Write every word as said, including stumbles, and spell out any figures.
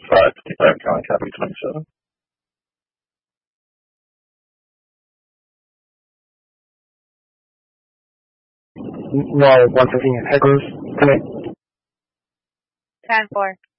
five fifty-five, Colin, copy twenty-seven. Wall one fifteen, headquarters. Commit. ten four.